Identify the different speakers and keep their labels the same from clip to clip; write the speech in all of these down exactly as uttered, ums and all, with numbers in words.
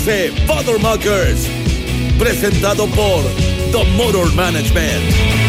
Speaker 1: The Bottlemakers, presentado por The Motor Management.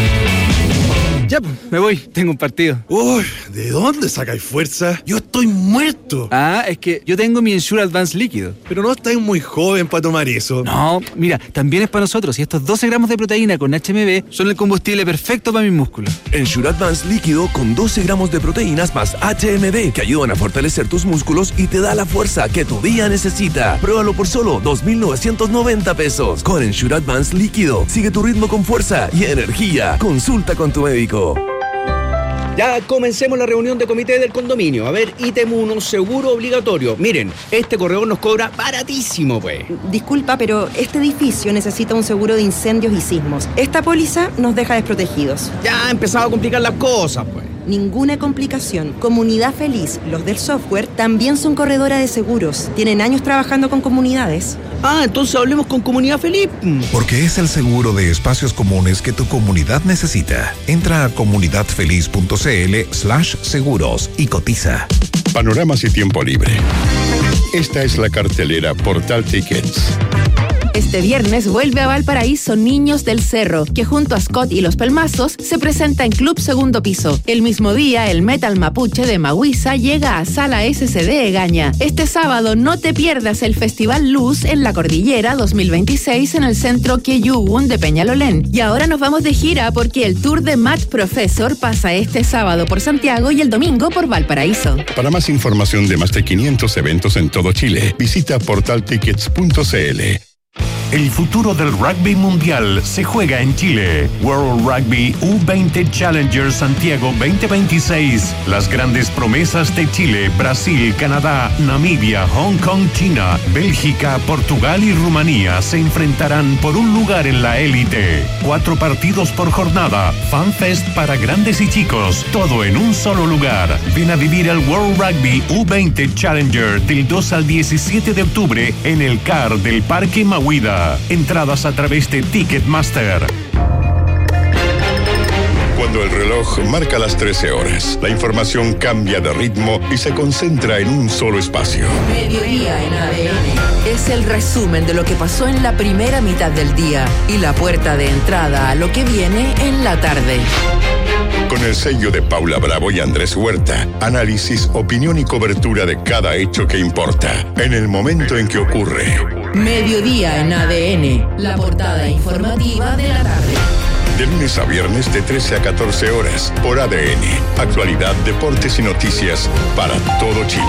Speaker 2: Ya, me voy, tengo un partido.
Speaker 3: Uy, ¿de dónde sacáis fuerza? Yo estoy muerto.
Speaker 2: Ah, es que yo tengo mi Ensure Advance líquido.
Speaker 3: Pero no estáis muy joven para tomar eso.
Speaker 2: No, mira, también es para nosotros. Y estos doce gramos de proteína con H M B son el combustible perfecto para mis músculos.
Speaker 4: Ensure Advance líquido con doce gramos de proteínas más H M B que ayudan a fortalecer tus músculos y te da la fuerza que tu día necesita. Pruébalo por solo dos mil novecientos noventa pesos. Con Ensure Advance líquido, sigue tu ritmo con fuerza y energía. Consulta con tu médico.
Speaker 5: Ya comencemos la reunión de comité del condominio. A ver, ítem uno, seguro obligatorio. Miren, este corredor nos cobra baratísimo, pues.
Speaker 6: Disculpa, pero este edificio necesita un seguro de incendios y sismos. Esta póliza nos deja desprotegidos.
Speaker 5: Ya ha empezado a complicar las cosas, pues.
Speaker 6: Ninguna complicación. Comunidad Feliz, los del software, también son corredora de seguros. Tienen años trabajando con comunidades.
Speaker 5: Ah, entonces hablemos con Comunidad Feliz.
Speaker 7: Porque es el seguro de espacios comunes que tu comunidad necesita. Entra a comunidadfeliz.cl slash seguros y cotiza.
Speaker 8: Panoramas y tiempo libre. Esta es la cartelera Portal Tickets.
Speaker 9: Este viernes vuelve a Valparaíso Niños del Cerro, que junto a Scott y Los Pelmazos se presenta en Club Segundo Piso. El mismo día, el Metal Mapuche de Mahuiza llega a Sala S C D Egaña. Este sábado no te pierdas el Festival Luz en la Cordillera dos mil veintiséis en el Centro Queyugun de Peñalolén. Y ahora nos vamos de gira porque el tour de Math Professor pasa este sábado por Santiago y el domingo por Valparaíso.
Speaker 8: Para más información de más de quinientos eventos en todo Chile, visita portal tickets punto c l.
Speaker 10: El futuro del rugby mundial se juega en Chile. World Rugby U veinte Challenger Santiago veinte veintiséis. Las grandes promesas de Chile, Brasil, Canadá, Namibia, Hong Kong, China, Bélgica, Portugal y Rumanía se enfrentarán por un lugar en la élite. Cuatro partidos por jornada, FanFest para grandes y chicos, todo en un solo lugar. Ven a vivir el World Rugby U veinte Challenger del dos al diecisiete de octubre en el C A R del Parque Mahuida. Entradas a través de Ticketmaster.
Speaker 8: Cuando el reloj marca las trece horas, la información cambia de ritmo y se concentra en un solo espacio.
Speaker 9: Mediodía en A D N es el resumen de lo que pasó en la primera mitad del día y la puerta de entrada a lo que viene en la tarde.
Speaker 8: Con el sello de Paula Bravo y Andrés Huerta, análisis, opinión y cobertura de cada hecho que importa, en el momento en que ocurre.
Speaker 9: Mediodía en A D N, la portada informativa de la tarde.
Speaker 8: De lunes a viernes de trece a catorce horas, por A D N. Actualidad, deportes y noticias para todo Chile.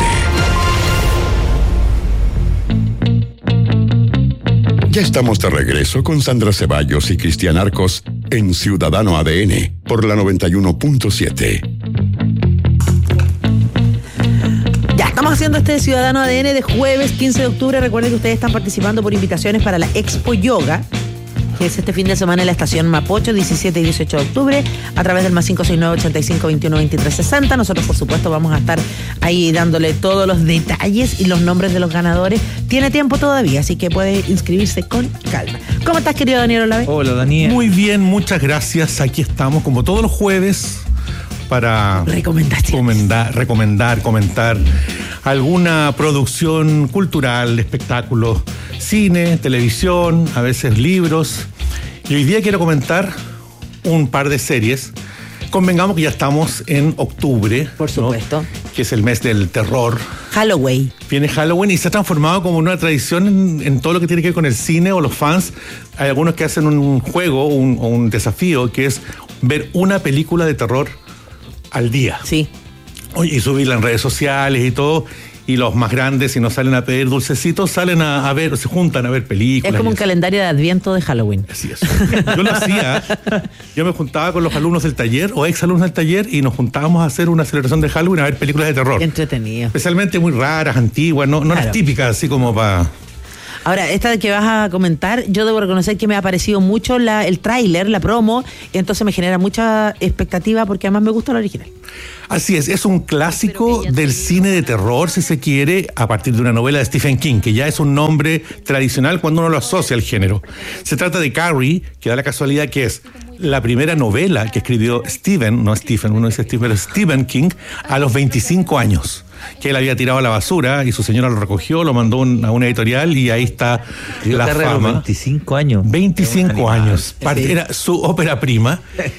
Speaker 8: Ya estamos de regreso con Sandra Ceballos y Cristian Arcos en Ciudadano A D N por la noventa y uno punto siete.
Speaker 11: Ya, estamos haciendo este Ciudadano A D N de jueves quince de octubre. Recuerden que ustedes están participando por invitaciones para la Expo Yoga, que es este fin de semana en la estación Mapocho, diecisiete y dieciocho de octubre, a través del más cinco seis nueve, ochenta y cinco, veintiuno, veintitrés, sesenta. Nosotros, por supuesto, vamos a estar ahí dándole todos los detalles y los nombres de los ganadores. Tiene tiempo todavía, así que puede inscribirse con calma. ¿Cómo estás, querido Daniel Olave?
Speaker 12: Hola, Daniel. Muy bien, muchas gracias. Aquí estamos, como todos los jueves, para recomendar, recomendar, comentar alguna producción cultural, espectáculos, cine, televisión, a veces libros. Y hoy día quiero comentar un par de series. Convengamos que ya estamos en octubre.
Speaker 11: Por supuesto.
Speaker 12: ¿No? Que es el mes del terror.
Speaker 11: Halloween.
Speaker 12: Viene Halloween y se ha transformado como una tradición en, en todo lo que tiene que ver con el cine o los fans. Hay algunos que hacen un juego o un, un desafío que es ver una película de terror al día.
Speaker 11: Sí.
Speaker 12: Oye, y subirla en redes sociales y todo. Y los más grandes, si no salen a pedir dulcecitos, salen a, a ver, se juntan a ver películas.
Speaker 11: Es como un calendario de adviento de Halloween.
Speaker 12: Así es. Yo lo hacía. Yo me juntaba con los alumnos del taller o ex alumnos del taller y nos juntábamos a hacer una celebración de Halloween a ver películas de terror.
Speaker 11: Entretenido.
Speaker 12: Especialmente muy raras, antiguas, no, no claro. Las típicas, así como para...
Speaker 11: Ahora, esta que vas a comentar, yo debo reconocer que me ha parecido mucho la, el tráiler, la promo, y entonces me genera mucha expectativa porque además me gusta la original.
Speaker 12: Así es, es un clásico del cine de terror, si se quiere, a partir de una novela de Stephen King, que ya es un nombre tradicional cuando uno lo asocia al género. Se trata de Carrie, que da la casualidad que es la primera novela que escribió Stephen, no Stephen, uno dice Stephen, pero Stephen King, a los veinticinco años. que él había tirado a la basura y su señora lo recogió, lo mandó un, a una editorial y ahí está
Speaker 13: Creo
Speaker 12: la
Speaker 13: que
Speaker 12: fama.
Speaker 13: veinticinco años.
Speaker 12: veinticinco años. Parte, era su ópera prima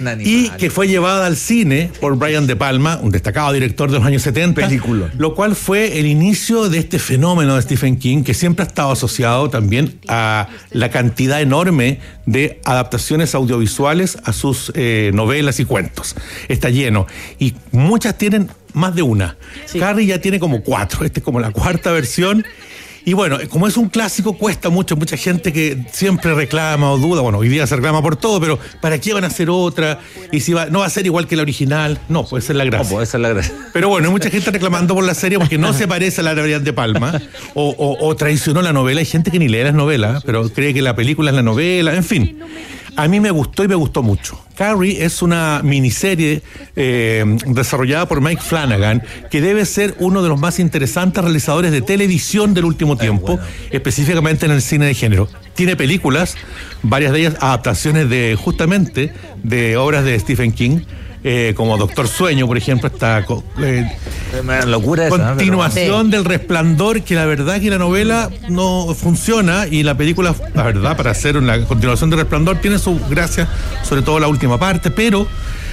Speaker 12: y que fue llevada al cine por Brian De Palma, un destacado director de los años setenta.
Speaker 13: Película.
Speaker 12: Lo cual fue el inicio de este fenómeno de Stephen King, que siempre ha estado asociado también a la cantidad enorme de adaptaciones audiovisuales a sus eh, novelas y cuentos. Está lleno. Y muchas tienen más de una. Sí. Carrie ya tiene como cuatro. Esta es como la cuarta versión. Y bueno, como es un clásico, cuesta mucho. Mucha gente que siempre reclama o duda. Bueno, hoy día se reclama por todo, pero ¿para qué van a hacer otra? Y si va, no va a ser igual que la original. No, puede ser la gracia.
Speaker 13: No, puede ser la gracia.
Speaker 12: Pero bueno, hay mucha gente reclamando por la serie porque no se parece a la de Brian De Palma o, o, o traicionó la novela. Hay gente que ni lee las novelas, pero cree que la película es la novela. En fin, a mí me gustó y me gustó mucho. Carrie es una miniserie eh, desarrollada por Mike Flanagan, que debe ser uno de los más interesantes realizadores de televisión del último tiempo, bueno. específicamente en el cine de género. Tiene películas, varias de ellas adaptaciones de justamente de obras de Stephen King, eh, como Doctor Sueño, por ejemplo, esta eh,
Speaker 13: locura esa,
Speaker 12: continuación pero... del Resplandor, que la verdad que la novela no funciona y la película, la verdad, para hacer una continuación del Resplandor tiene su gracia, sobre todo la última parte, pero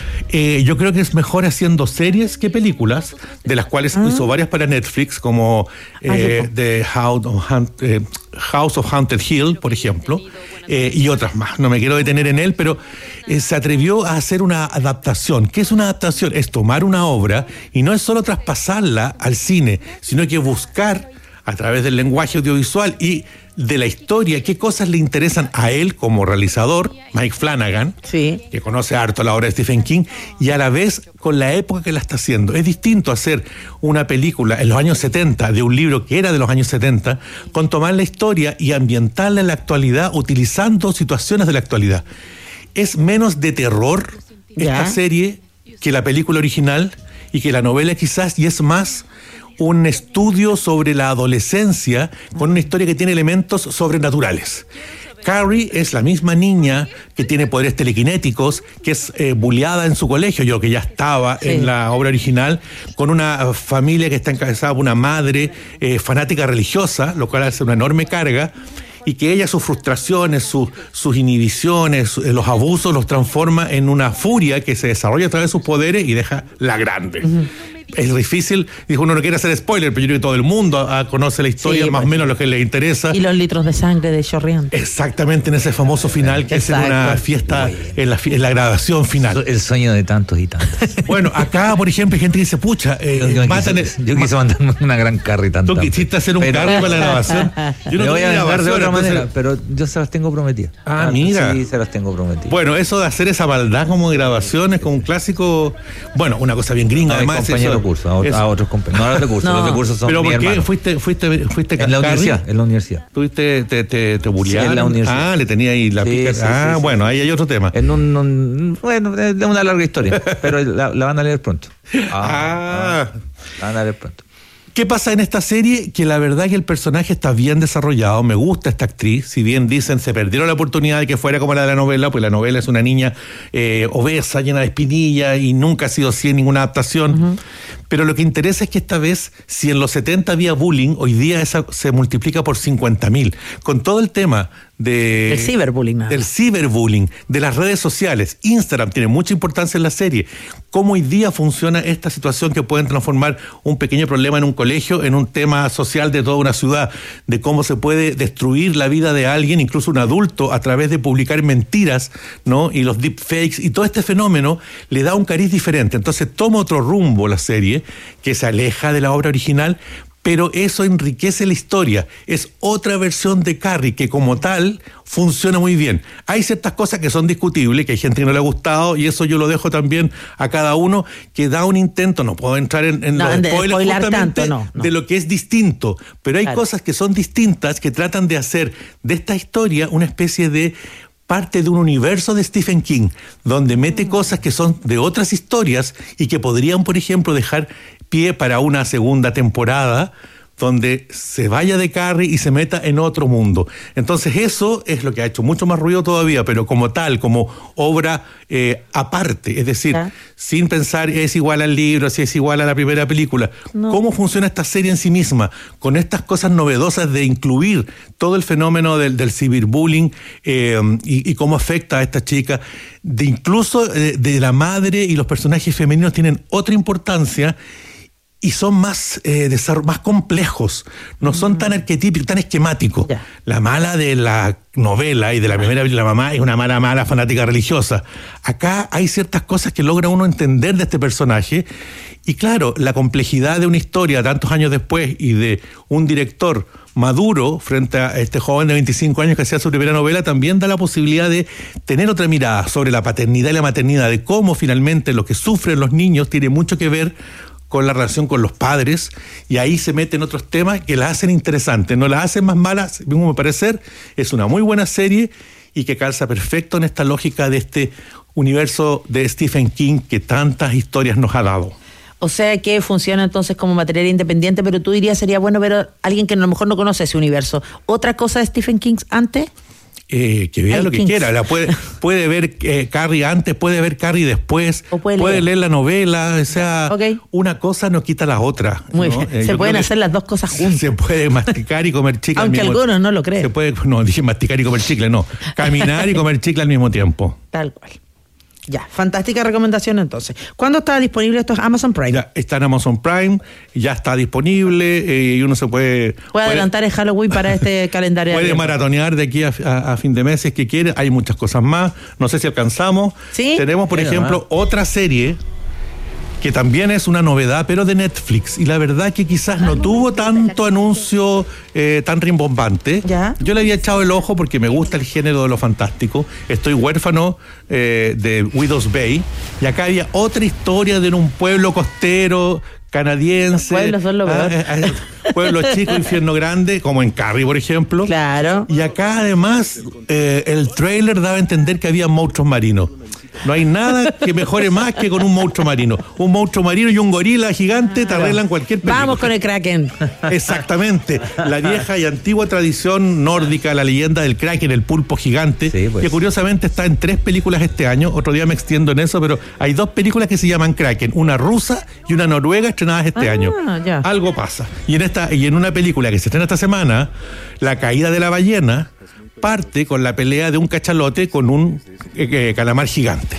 Speaker 12: eh, yo creo que es mejor haciendo series que películas, de las cuales ¿Mm? hizo varias para Netflix, como eh, The House of, Hunt, eh, House of Haunted Hill, por ejemplo, eh, y otras más. No me quiero detener en él, pero eh, se atrevió a hacer una adaptación. ¿Qué es una adaptación? Es tomar una obra y no es solo traspasarla al cine, sino que buscar a través del lenguaje audiovisual y de la historia, qué cosas le interesan a él como realizador, Mike Flanagan,
Speaker 11: sí.
Speaker 12: que conoce harto la obra de Stephen King, y a la vez con la época que la está haciendo. Es distinto hacer una película en los años setenta de un libro que era de los años setenta, con tomar la historia y ambientarla en la actualidad utilizando situaciones de la actualidad. Es menos de terror
Speaker 11: ¿Ya?
Speaker 12: esta serie que la película original y que la novela quizás, y es más un estudio sobre la adolescencia con una historia que tiene elementos sobrenaturales. Carrie es la misma niña que tiene poderes telequinéticos, que es eh, bulleada en su colegio, yo que ya estaba sí. en la obra original, con una familia que está encabezada por una madre eh, fanática religiosa, lo cual hace una enorme carga, y que ella sus frustraciones, sus, sus inhibiciones, los abusos los transforma en una furia que se desarrolla a través de sus poderes y deja la grande. Uh-huh. Es difícil, dijo, uno no quiere hacer spoiler, pero yo creo que todo el mundo ah, conoce la historia, sí, más o menos lo que le interesa.
Speaker 11: Y los litros de sangre de chorreante.
Speaker 12: Exactamente, en ese famoso final que Exacto. es en una fiesta, en la, en la grabación final.
Speaker 13: El sueño de tantos y tantos.
Speaker 12: Bueno, acá, por ejemplo, hay gente que dice, pucha, eh,
Speaker 13: yo, yo,
Speaker 12: matan
Speaker 13: quise, el, yo quise mandarme una gran carry tanto.
Speaker 12: Tú quisiste hacer un carry para la grabación.
Speaker 13: Yo no voy a grabar de otra entonces... manera, pero yo se las tengo prometidas.
Speaker 12: Ah, mira.
Speaker 13: Sí, se las tengo prometidas.
Speaker 12: Bueno, eso de hacer esa maldad como de grabaciones, como un clásico, bueno, una cosa bien gringa,
Speaker 13: no,
Speaker 12: además.
Speaker 13: Compañero de curso, a, a otros compañeros. No, los de curso, no. los de curso son
Speaker 12: ¿Pero por qué
Speaker 13: hermanos.
Speaker 12: fuiste, fuiste, fuiste
Speaker 13: en la universidad? En la universidad.
Speaker 12: ¿Tuviste, te, te, te bullearon?
Speaker 13: Sí, en la universidad.
Speaker 12: Ah, le tenía ahí la
Speaker 13: sí,
Speaker 12: pica.
Speaker 13: Sí,
Speaker 12: ah,
Speaker 13: sí,
Speaker 12: bueno,
Speaker 13: sí.
Speaker 12: ahí hay otro tema.
Speaker 13: En un, un bueno, es una larga historia, pero la, la van a leer pronto.
Speaker 12: Ah. ah.
Speaker 13: La van a leer pronto.
Speaker 12: ¿Qué pasa en esta serie? Que la verdad que el personaje está bien desarrollado, me gusta esta actriz, si bien dicen se perdieron la oportunidad de que fuera como la de la novela, pues la novela es una niña eh, obesa, llena de espinillas y nunca ha sido así en ninguna adaptación. Uh-huh. Pero lo que interesa es que esta vez, si en los setenta había bullying, hoy día esa se multiplica por cincuenta mil. Con todo el tema de...
Speaker 11: El ciberbullying. Nada.
Speaker 12: Del ciberbullying, de las redes sociales. Instagram tiene mucha importancia en la serie. Cómo hoy día funciona esta situación que pueden transformar un pequeño problema en un colegio en un tema social de toda una ciudad, de cómo se puede destruir la vida de alguien, incluso un adulto, a través de publicar mentiras, ¿no? Y los deepfakes y todo este fenómeno le da un cariz diferente. Entonces toma otro rumbo la serie, que se aleja de la obra original, pero eso enriquece la historia. Es otra versión de Carrie que como tal funciona muy bien. Hay ciertas cosas que son discutibles, que hay gente que no le ha gustado, y eso yo lo dejo también a cada uno, que da un intento, no puedo entrar en, en
Speaker 11: no,
Speaker 12: los spoilers justamente tanto, no, no. de lo que es distinto, pero hay claro. cosas que son distintas que tratan de hacer de esta historia una especie de parte de un universo de Stephen King, donde mete cosas que son de otras historias y que podrían, por ejemplo, dejar pie para una segunda temporada donde se vaya de Carrie y se meta en otro mundo. Entonces eso es lo que ha hecho mucho más ruido todavía, pero como tal, como obra eh, aparte, es decir, ¿Ah? sin pensar es igual al libro, si es igual a la primera película. No. ¿Cómo funciona esta serie en sí misma? Con estas cosas novedosas de incluir todo el fenómeno del, del ciberbullying eh, y, y cómo afecta a esta chica, de incluso eh, de la madre, y los personajes femeninos tienen otra importancia y son más, eh, desarroll- más complejos, no son tan arquetípicos, tan esquemáticos. Yeah. La mala de la novela y de la primera la mamá es una mala, mala fanática religiosa. Acá hay ciertas cosas que logra uno entender de este personaje, y claro, la complejidad de una historia tantos años después y de un director maduro frente a este joven de veinticinco años que hacía su primera novela también da la posibilidad de tener otra mirada sobre la paternidad y la maternidad, de cómo finalmente lo que sufren los niños tiene mucho que ver con la relación con los padres, y ahí se meten otros temas que la hacen interesante, no la hacen más malas, según mi parecer. Es una muy buena serie y que calza perfecto en esta lógica de este universo de Stephen King que tantas historias nos ha dado.
Speaker 11: O sea que funciona entonces como material independiente, pero tú dirías sería bueno ver a alguien que a lo mejor no conoce ese universo. ¿Otra cosa de Stephen King antes?
Speaker 12: Eh, que vea
Speaker 11: Hay
Speaker 12: lo que
Speaker 11: Kings.
Speaker 12: quiera, la puede, puede ver eh, Carrie antes, puede ver Carrie después,
Speaker 11: O puede
Speaker 12: puede
Speaker 11: leer.
Speaker 12: leer la novela, o sea,
Speaker 11: Ok.
Speaker 12: una cosa no quita la otra.
Speaker 11: Muy
Speaker 12: ¿no?
Speaker 11: bien.
Speaker 12: Eh,
Speaker 11: Se
Speaker 12: yo
Speaker 11: pueden
Speaker 12: creo que
Speaker 11: hacer las dos cosas juntas.
Speaker 12: Se puede masticar y comer chicle
Speaker 11: Aunque
Speaker 12: al mismo
Speaker 11: algunos no lo creen.
Speaker 12: Se puede, no, dije masticar y comer chicle, no. Caminar y comer chicle al mismo tiempo.
Speaker 11: Tal cual. Ya, fantástica recomendación entonces. ¿Cuándo está disponible esto? Amazon Prime.
Speaker 12: Ya está en Amazon Prime, ya está disponible eh, y uno se puede...
Speaker 11: Puede adelantar el Halloween para este calendario.
Speaker 12: Puede maratonear de aquí a, a, a fin de mes si es que quiere. Hay muchas cosas más. No sé si alcanzamos.
Speaker 11: ¿Sí?
Speaker 12: Tenemos, por
Speaker 13: Sí,
Speaker 12: ejemplo,
Speaker 13: nomás.
Speaker 12: otra serie que también es una novedad, pero de Netflix. Y la verdad que quizás no tuvo tanto anuncio eh, tan rimbombante.
Speaker 11: ¿Ya?
Speaker 12: Yo le había echado el ojo porque me gusta el género de lo fantástico. Estoy huérfano eh, de Widow's Bay. Y acá había otra historia de un pueblo costero canadiense.
Speaker 11: Los pueblos son lo peor.
Speaker 12: Ah, eh, eh, pueblo chico, infierno grande, como en Carrie, por ejemplo.
Speaker 11: Claro.
Speaker 12: Y acá además eh, el tráiler daba a entender que había monstruos marinos. No hay nada que mejore más que con un monstruo marino. Un monstruo marino y un gorila gigante te arreglan cualquier película.
Speaker 11: Vamos con el Kraken.
Speaker 12: Exactamente. La vieja y antigua tradición nórdica, la leyenda del Kraken, el pulpo gigante,
Speaker 13: Sí, pues.
Speaker 12: que curiosamente está en tres películas este año. Otro día me extiendo en eso, pero hay dos películas que se llaman Kraken, una rusa y una noruega estrenadas este
Speaker 11: Ah,
Speaker 12: año.
Speaker 11: ya.
Speaker 12: Algo pasa. Y en esta y en una película que se estrena esta semana, La caída de la ballena parte con la pelea de un cachalote con un eh, eh, calamar gigante.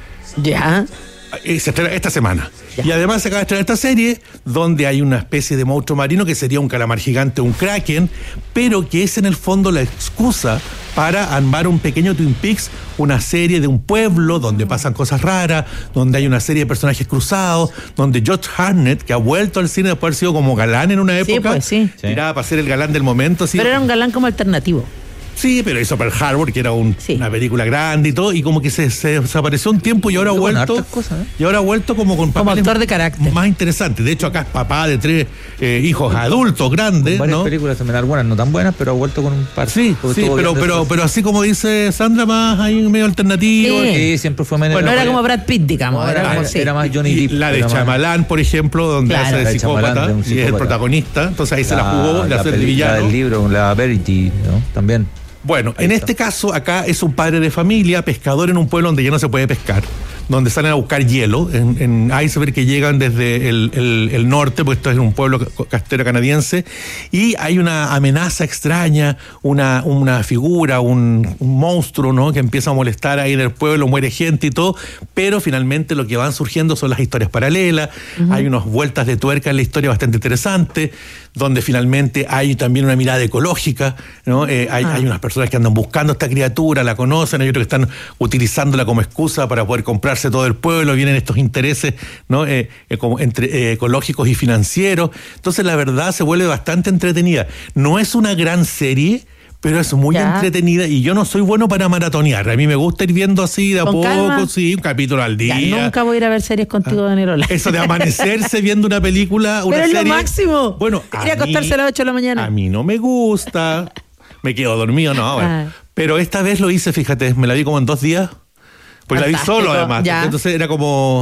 Speaker 11: Ya.
Speaker 12: Eh, Se estrena esta semana.
Speaker 11: Ya.
Speaker 12: Y además se acaba de estrenar esta serie donde hay una especie de monstruo marino que sería un calamar gigante, un kraken, pero que es en el fondo la excusa para armar un pequeño Twin Peaks, una serie de un pueblo donde pasan cosas raras, donde hay una serie de personajes cruzados, donde Josh Hartnett, que ha vuelto al cine después de haber sido como galán en una época,
Speaker 11: pues, sí.
Speaker 12: tiraba para ser el galán del momento. Así.
Speaker 11: Pero era un galán como alternativo.
Speaker 12: Sí, pero hizo Pearl Harbor, que era un-
Speaker 11: Sí.
Speaker 12: una película grande y todo, y como que se, se desapareció un tiempo y ahora ha
Speaker 13: Pero bueno,
Speaker 12: vuelto.
Speaker 13: hartas cosas, ¿eh?
Speaker 12: Y ahora ha vuelto como con
Speaker 11: Como
Speaker 12: papeles
Speaker 11: actor de carácter.
Speaker 12: más interesantes. De hecho, acá es papá de tres eh, hijos adultos, grandes,
Speaker 13: Varias
Speaker 12: ¿no?
Speaker 13: películas también, algunas no tan buenas, pero ha vuelto con un par.
Speaker 12: Sí,
Speaker 13: Porque
Speaker 12: sí,
Speaker 13: estuvo
Speaker 12: pero,
Speaker 13: bien
Speaker 12: pero,
Speaker 13: después.
Speaker 12: pero así como dice Sandra, más ahí medio alternativo.
Speaker 11: Sí.
Speaker 13: Sí, siempre fue menos.
Speaker 11: no era como Brad Pitt, digamos.
Speaker 13: No,
Speaker 11: era,
Speaker 13: era,
Speaker 11: como,
Speaker 13: era,
Speaker 11: sí.
Speaker 13: era más Johnny
Speaker 12: Y
Speaker 13: Depp.
Speaker 12: la de
Speaker 13: era más-
Speaker 12: Chamalán, por ejemplo, donde
Speaker 11: Claro.
Speaker 12: hace de
Speaker 13: La de Chamalán,
Speaker 12: psicópata,
Speaker 13: de un
Speaker 12: y es el
Speaker 13: psicópata.
Speaker 12: protagonista. Entonces ahí se la jugó de hacer de
Speaker 13: peli-
Speaker 12: villano.
Speaker 13: La del libro, la Verity, ¿no? También.
Speaker 12: Bueno,
Speaker 13: Ahí
Speaker 12: en
Speaker 13: está.
Speaker 12: este caso, acá es un padre de familia, pescador en un pueblo donde ya no se puede pescar, donde salen a buscar hielo, en, en iceberg que llegan desde el, el- el norte, porque esto es un pueblo ca- costero canadiense, y hay una amenaza extraña, una, una figura, un, un monstruo, ¿no?, que empieza a molestar ahí en el pueblo, muere gente y todo, pero finalmente lo que van surgiendo son las historias paralelas, hay unas vueltas de tuerca en la historia bastante interesantes, donde finalmente hay también una mirada ecológica, ¿no? Eh, hay, hay unas personas que andan buscando esta criatura, la conocen, hay otros que están utilizándola como excusa para poder comprarse todo el pueblo, vienen estos intereses, ¿no? Eh, eh, como entre eh, ecológicos y financieros. Entonces la verdad se vuelve bastante entretenida. No es una gran serie, pero es muy
Speaker 11: Ya.
Speaker 12: entretenida y yo no soy bueno para maratonear. A mí me gusta ir viendo así de a
Speaker 11: Con
Speaker 12: poco,
Speaker 11: calma.
Speaker 12: sí, un capítulo al
Speaker 11: Ya,
Speaker 12: día.
Speaker 11: nunca voy a ir a ver series contigo, Daniel Ola.
Speaker 12: Eso de amanecerse viendo una película, una
Speaker 11: Pero es
Speaker 12: serie.
Speaker 11: lo máximo.
Speaker 12: Bueno,
Speaker 11: Ir a acostarse a las ocho de la mañana.
Speaker 12: A mí no me gusta. Me quedo dormido, no. Bueno.
Speaker 11: Ah.
Speaker 12: Pero esta vez lo hice, fíjate, me la vi como en dos días. Porque la vi
Speaker 11: Fantástico,
Speaker 12: solo además.
Speaker 11: ya.
Speaker 12: Entonces era como.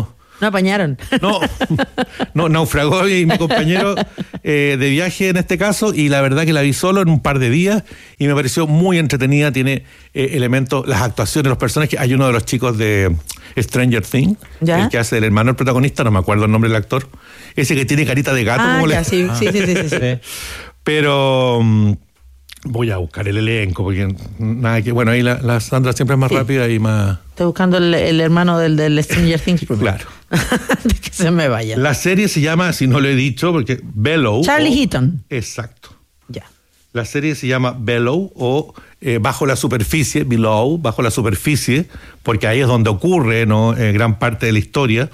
Speaker 11: No apañaron.
Speaker 12: No, no, naufragó y mi compañero eh, de viaje en este caso, y la verdad que la vi solo en un par de días y me pareció muy entretenida. Tiene eh, elementos, las actuaciones, los personajes. Hay uno de los chicos de Stranger Things, ¿ya? El que hace el hermano del protagonista, no me acuerdo el nombre del actor, ese que tiene carita de gato.
Speaker 11: Ah,
Speaker 12: como
Speaker 11: ya,
Speaker 12: le...
Speaker 11: sí, sí, sí, sí, sí, sí.
Speaker 12: Pero um, voy a buscar el elenco, porque nada que, bueno, ahí la, la Sandra siempre es más sí. rápida y más...
Speaker 11: Estoy buscando el, el hermano del, del Stranger Things.
Speaker 12: Claro.
Speaker 11: De que se me vaya.
Speaker 12: La serie se llama, si no lo he dicho, porque Below.
Speaker 11: Charlie
Speaker 12: o,
Speaker 11: Heaton.
Speaker 12: Exacto.
Speaker 11: Ya.
Speaker 12: La serie se llama Below o eh, Bajo la Superficie, Below, Bajo la Superficie, porque ahí es donde ocurre, ¿no? Eh, gran parte de la historia.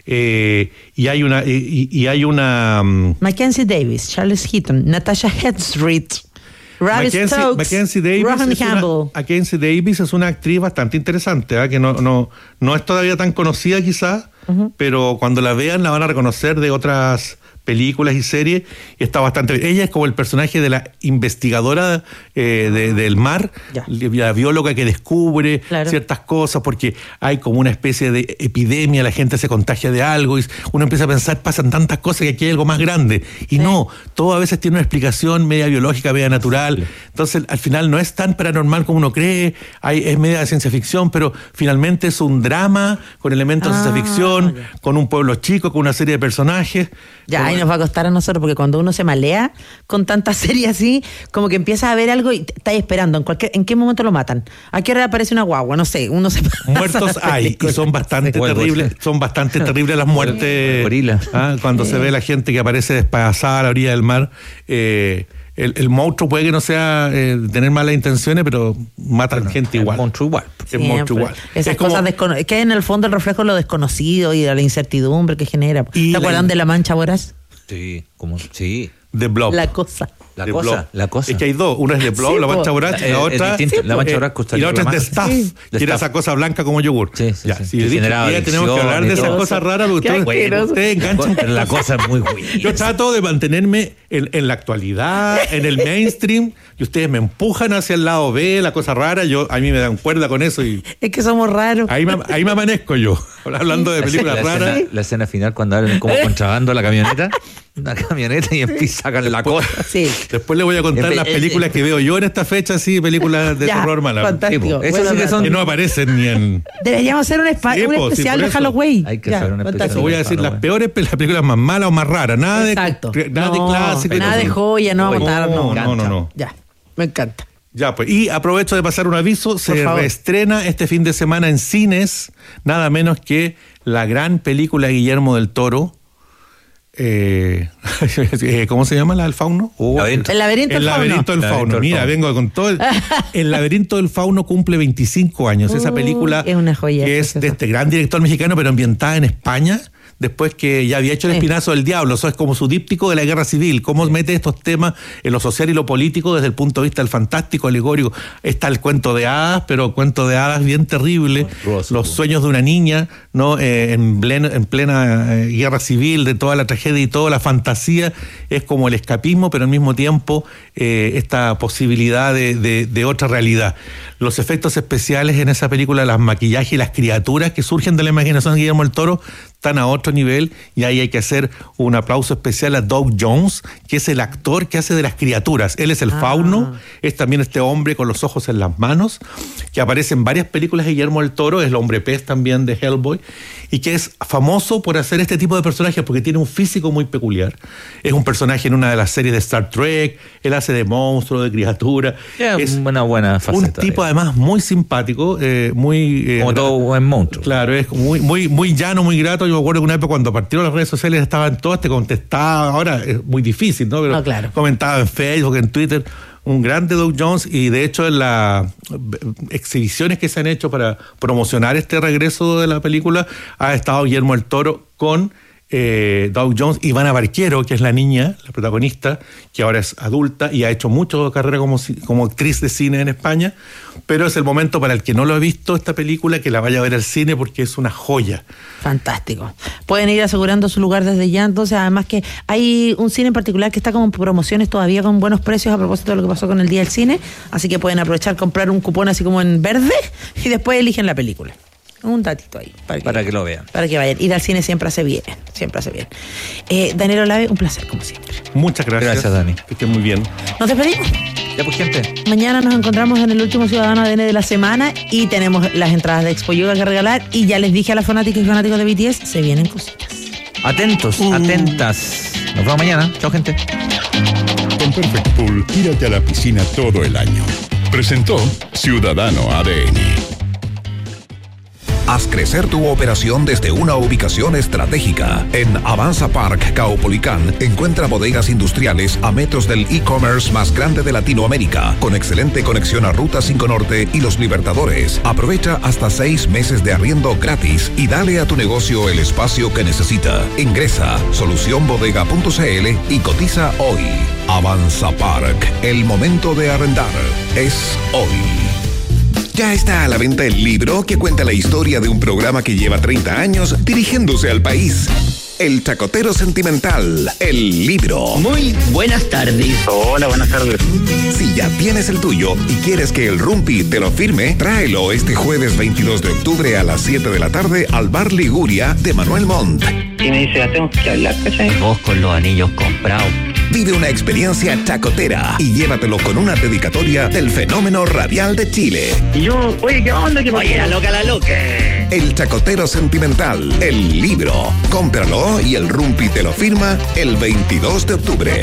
Speaker 12: Eh, y hay una... Y, y hay una um,
Speaker 11: Mackenzie Davis, Charles Heaton, Natasha Henstridge, Ravi Stokes,
Speaker 12: Mackenzie Davis,
Speaker 11: Rohan
Speaker 12: es
Speaker 11: Campbell.
Speaker 12: Una, Mackenzie Davis es una actriz bastante interesante, ¿eh? que no, no, no es todavía tan conocida quizás, uh-huh. pero cuando la vean la van a reconocer de otras películas y series, y está bastante bien. Ella es como el personaje de la investigadora eh, de, del mar, ya. la bióloga que descubre claro. ciertas cosas, porque hay como una especie de epidemia, la gente se contagia de algo, y uno empieza a pensar, pasan tantas cosas que aquí hay algo más grande, y sí. no, todo a veces tiene una explicación media biológica, media natural, sí. entonces al final no es tan paranormal como uno cree, hay, es media de ciencia ficción, pero finalmente es un drama con elementos ah, de ciencia ficción, ya. con un pueblo chico, con una serie de personajes.
Speaker 11: Ya, ahí nos va a costar a nosotros, porque cuando uno se malea con tantas series así, como que empieza a ver algo y está esperando en cualquier, en qué momento lo matan, a qué hora aparece una guagua, no sé, uno se
Speaker 12: muertos hay y son bastante sí. terribles, son bastante terribles las muertes. ¿ah? Cuando sí. se ve la gente que aparece despedazada a la orilla del mar. eh, El, el monstruo puede que no sea eh, tener malas intenciones, pero matan bueno, gente igual.
Speaker 13: El monstruo igual.
Speaker 12: El monstruo igual.
Speaker 11: Esas
Speaker 12: es
Speaker 11: cosas descono- que en el fondo el reflejo de lo desconocido y de la incertidumbre que genera. ¿Te acuerdan de La Mancha Voraz?
Speaker 13: Sí, como sí.
Speaker 12: The Blob.
Speaker 11: La cosa.
Speaker 13: La
Speaker 12: The
Speaker 13: cosa,
Speaker 12: Blob.
Speaker 13: la cosa.
Speaker 12: Es que hay dos, una es The Blob, sí, La Mancha Voraz, y la otra
Speaker 13: sí, la Mancha Voraz
Speaker 12: eh, y la otra es The Stuff,
Speaker 13: sí.
Speaker 12: que era esa cosa blanca como yogur.
Speaker 13: Sí, sí,
Speaker 12: ya,
Speaker 13: sí.
Speaker 12: Si dije, ya tenemos que hablar de esas cosas raras, porque ustedes,
Speaker 11: bueno,
Speaker 12: ustedes enganchan.
Speaker 13: Pero la cosa es muy buena.
Speaker 12: Yo trato de mantenerme en, en la actualidad, en el mainstream, y ustedes me empujan hacia el lado B, la cosa rara, yo a mí me dan cuerda con eso y
Speaker 11: es que somos raros.
Speaker 12: Ahí me, ahí me amanezco yo, hablando de películas
Speaker 13: la
Speaker 12: raras.
Speaker 13: Escena, la escena final cuando abren como contrabando la camioneta, una camioneta y empieza a sacar la cosa.
Speaker 11: Sí.
Speaker 12: Después les voy a contar las películas que veo yo en esta fecha, sí, películas de
Speaker 11: ya,
Speaker 12: terror malas.
Speaker 11: Fantástico.
Speaker 12: Eso
Speaker 11: bueno,
Speaker 12: sí que, son, que no aparecen ni en...
Speaker 11: Deberíamos hacer un, spa- sí, un especial sí, de Halloween.
Speaker 13: Hay que
Speaker 11: ya,
Speaker 13: hacer un especial.
Speaker 12: Eso voy a decir las peores, las películas más malas o más raras. Nada
Speaker 11: Exacto.
Speaker 12: de, nada
Speaker 11: no,
Speaker 12: de clásico.
Speaker 11: Nada de joya, no matar, no.
Speaker 12: No, no, no.
Speaker 11: Ya, me encanta.
Speaker 12: Ya, pues, y aprovecho de pasar un aviso, Por se favor. reestrena este fin de semana en cines, nada menos que la gran película de Guillermo del Toro. Eh, ¿Cómo se llama la del fauno?
Speaker 11: Oh, laberinto. El laberinto del
Speaker 12: el
Speaker 11: fauno.
Speaker 12: laberinto del fauno. Laberinto Mira, vengo con todo. El, el laberinto del fauno cumple veinticinco años. Uh, Esa película
Speaker 11: es una joya,
Speaker 12: que es de este gran director mexicano, pero ambientada en España. Después que ya había hecho El Espinazo del Diablo, eso es como su díptico de la guerra civil, cómo sí. mete estos temas en lo social y lo político desde el punto de vista del fantástico, alegórico. Está el cuento de hadas, pero cuento de hadas bien terrible, Rosa, los sueños de una niña, ¿no? Eh, en plena, en plena eh, guerra civil, de toda la tragedia y toda la fantasía, es como el escapismo, pero al mismo tiempo eh, esta posibilidad de, de, de otra realidad. Los efectos especiales en esa película, las maquillajes y las criaturas que surgen de la imaginación de Guillermo del Toro, están a otro nivel, y ahí hay que hacer un aplauso especial a Doug Jones, que es el actor que hace de las criaturas. Él es el ah. fauno, es también este hombre con los ojos en las manos, que aparece en varias películas de Guillermo del Toro, es el hombre pez también de Hellboy, y que es famoso por hacer este tipo de personajes porque tiene un físico muy peculiar. Es un personaje en una de las series de Star Trek, él hace de monstruo, de criatura.
Speaker 13: Yeah,
Speaker 12: es
Speaker 13: una buena faceta.
Speaker 12: Un tipo además muy simpático, eh, muy... Eh,
Speaker 13: como todo buen monstruo.
Speaker 12: Claro, es muy, muy, muy llano, muy grato. Yo me acuerdo que una época cuando partieron las redes sociales estaban todas, te contestaba, ahora es muy difícil, ¿no? Pero
Speaker 11: no, claro.
Speaker 12: comentaba en Facebook, en Twitter, un grande Doug Jones, y de hecho en las exhibiciones que se han hecho para promocionar este regreso de la película ha estado Guillermo del Toro con eh, Doug Jones, Ivana Barquero, que es la niña, la protagonista, que ahora es adulta y ha hecho mucho carrera como, como actriz de cine en España, pero es el momento para el que no lo ha visto esta película que la vaya a ver al cine porque es una joya.
Speaker 11: Fantástico. Pueden ir asegurando su lugar desde ya, entonces además que hay un cine en particular que está como en promociones todavía con buenos precios a propósito de lo que pasó con el Día del Cine, así que pueden aprovechar, comprar un cupón así como en verde y después eligen la película. Un datito ahí. Para que,
Speaker 13: para que lo vean.
Speaker 11: Para que vayan. Ir al cine siempre hace bien. Siempre hace bien. Eh, Daniel Olave, un placer, como siempre.
Speaker 12: Muchas gracias.
Speaker 13: Gracias, Dani.
Speaker 12: Que estén muy bien.
Speaker 11: Nos despedimos.
Speaker 13: Ya pues, gente.
Speaker 11: Mañana nos encontramos en el último Ciudadano A D N de la semana y tenemos las entradas de Expo Yoga que regalar. Y ya les dije a las fanáticas y fanáticos de B T S, se vienen cositas.
Speaker 13: Atentos, uh. atentas. Nos vemos mañana. Chao, gente.
Speaker 8: Con Perfect Pool, tírate a la piscina todo el año. Presentó Ciudadano A D N.
Speaker 7: Haz crecer tu operación desde una ubicación estratégica. En Avanza Park Caupolicán encuentra bodegas industriales a metros del e-commerce más grande de Latinoamérica, con excelente conexión a Ruta cinco Norte y Los Libertadores. Aprovecha hasta seis meses de arriendo gratis y dale a tu negocio el espacio que necesita. Ingresa a solución bodega punto c l y cotiza hoy. Avanza Park, el momento de arrendar es hoy. Ya está a la venta el libro que cuenta la historia de un programa que lleva treinta años dirigiéndose al país. El Chacotero Sentimental, el libro.
Speaker 14: Muy buenas tardes.
Speaker 15: Hola, buenas tardes.
Speaker 7: Si ya tienes el tuyo y quieres que el Rumpi te lo firme, tráelo este jueves veintidós de octubre a las siete de la tarde al Bar Liguria de Manuel Montt.
Speaker 15: Y me dice, tengo que hablar, ¿cachai?
Speaker 14: Vos con los anillos comprados.
Speaker 7: Vive una experiencia chacotera y llévatelo con una dedicatoria del fenómeno radial de Chile.
Speaker 15: Y yo, oye, ¿qué onda? ¿Qué
Speaker 14: oye, la loca, la loca.
Speaker 7: El Chacotero Sentimental, el libro. Cómpralo y el Rumpi te lo firma el veintidós de octubre.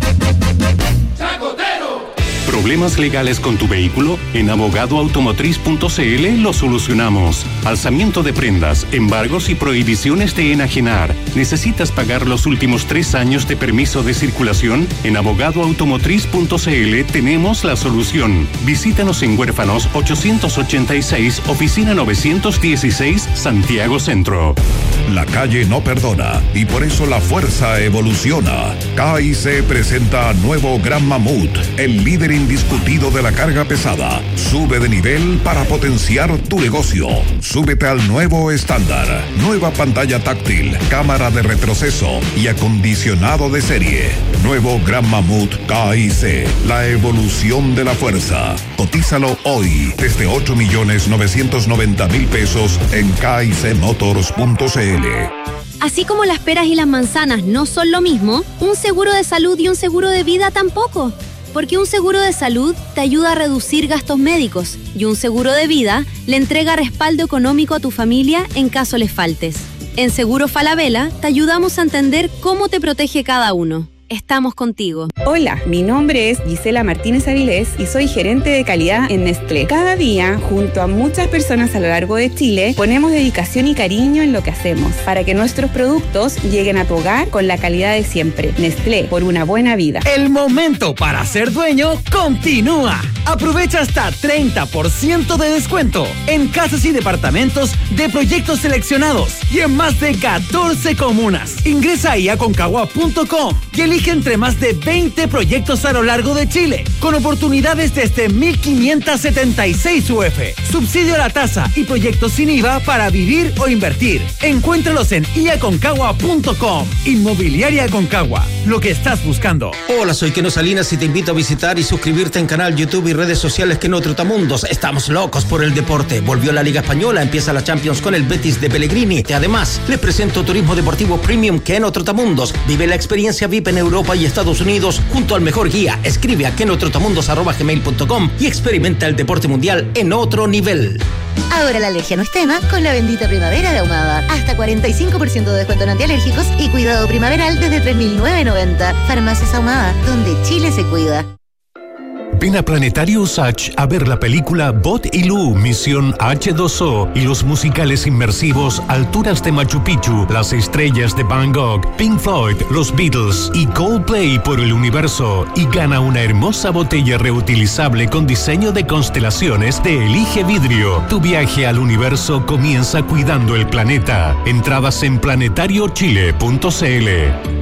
Speaker 10: ¿Problemas legales con tu vehículo? En abogado automotriz punto c l lo solucionamos. Alzamiento de prendas, embargos y prohibiciones de enajenar. ¿Necesitas pagar los últimos tres años de permiso de circulación? En abogado automotriz punto c l tenemos la solución. Visítanos en Huérfanos ochocientos ochenta y seis, oficina novecientos dieciséis, Santiago Centro.
Speaker 7: La calle no perdona y por eso la fuerza evoluciona. K I C presenta nuevo Gran Mamut, el líder indiscutido de la carga pesada. Sube de nivel para potenciar tu negocio. Súbete al nuevo estándar. Nueva pantalla táctil, cámara de retroceso y acondicionado de serie. Nuevo Gran Mamut K I C, la evolución de la fuerza. Cotízalo hoy desde ocho millones novecientos noventa mil pesos en k i c motors punto c l.
Speaker 16: Así como las peras y las manzanas no son lo mismo, un seguro de salud y un seguro de vida tampoco. Porque un seguro de salud te ayuda a reducir gastos médicos y un seguro de vida le entrega respaldo económico a tu familia en caso les faltes. En Seguro Falabella te ayudamos a entender cómo te protege cada uno. Estamos contigo.
Speaker 17: Hola, mi nombre es Gisela Martínez Avilés y soy gerente de calidad en Nestlé. Cada día, junto a muchas personas a lo largo de Chile, ponemos dedicación y cariño en lo que hacemos para que nuestros productos lleguen a tu hogar con la calidad de siempre. Nestlé, por una buena vida.
Speaker 18: El momento para ser dueño continúa. Aprovecha hasta treinta por ciento de descuento en casas y departamentos de proyectos seleccionados y en más de catorce comunas. Ingresa ahí a concagua punto com y elige entre más de veinte proyectos a lo largo de Chile, con oportunidades desde mil quinientos setenta y seis U F, subsidio a la tasa y proyectos sin I V A para vivir o invertir. Encuéntralos en i a concagua punto com. Inmobiliaria Concagua, lo que estás buscando.
Speaker 19: Hola, soy Keno Salinas y te invito a visitar y suscribirte en canal YouTube y redes sociales Keno Trotamundos. Estamos locos por el deporte. Volvió la Liga Española, empieza la Champions con el Betis de Pellegrini. Y además, les presento Turismo Deportivo Premium Keno Trotamundos. Vive la experiencia V I P en Europa y Estados Unidos junto al mejor guía. Escribe a kenotrotamundos arroba gmail punto com y experimenta el deporte mundial en otro nivel.
Speaker 20: Ahora la alergia no es tema con la bendita primavera de Ahumada. Hasta cuarenta y cinco por ciento de descuento en antialérgicos y cuidado primaveral desde tres mil novecientos noventa. Farmacias Ahumada, donde Chile se cuida.
Speaker 10: Ven a Planetario Usach a ver la película Bot y Lu, Misión H dos O y los musicales inmersivos Alturas de Machu Picchu, Las Estrellas de Van Gogh, Pink Floyd, Los Beatles y Coldplay por el universo y gana una hermosa botella reutilizable con diseño de constelaciones de Elige Vidrio. Tu viaje al universo comienza cuidando el planeta. Entradas en planetario chile punto c l.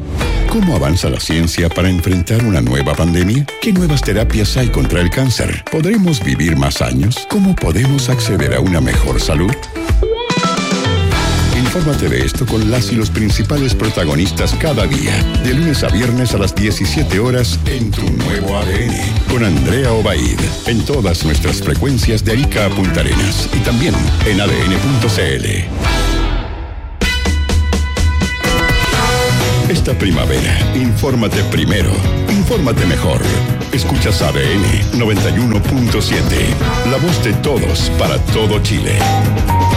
Speaker 8: ¿Cómo avanza la ciencia para enfrentar una nueva pandemia? ¿Qué nuevas terapias hay contra el cáncer? ¿Podremos vivir más años? ¿Cómo podemos acceder a una mejor salud? Infórmate de esto con las y los principales protagonistas cada día, de lunes a viernes a las diecisiete horas en tu nuevo A D N, con Andrea Obaid, en todas nuestras frecuencias de Arica a Punta Arenas y también en A D N punto C L. Esta primavera, infórmate primero, infórmate mejor. Escuchas A D N noventa y uno punto siete, la voz de todos para todo Chile.